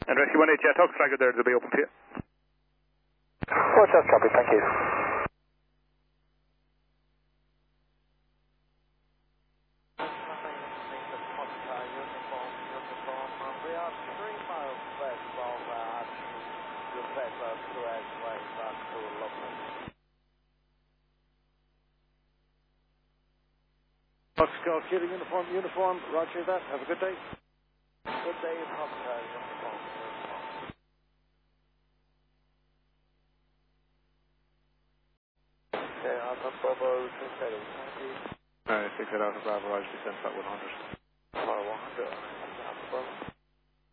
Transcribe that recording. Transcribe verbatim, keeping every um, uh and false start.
And Rescue one eight, yeah, talk flag there, they'll be open to you. Roger, that's copy, thank you. Foxtrot Kilo uniform, uniform, roger that, have a good day. Good day, Foxtrot uniform, uniform. Okay, Alpha Bravo two seven, thank you. Alright, six eight Alpha Bravo, roger, descent flight one hundred. one hundred.